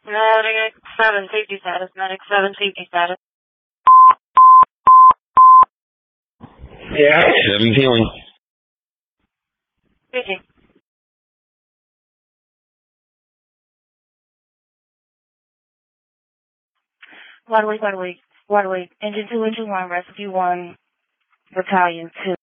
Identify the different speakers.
Speaker 1: Medic 7, safety status. Medic 7, safety status.
Speaker 2: Yeah, 7 healing.
Speaker 1: Speaking. Waterway. Engine 2, Engine 1, Rescue 1, Battalion 2.